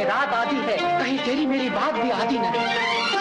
रात आधी है, कहीं तेरी मेरी बात भी आधी न है।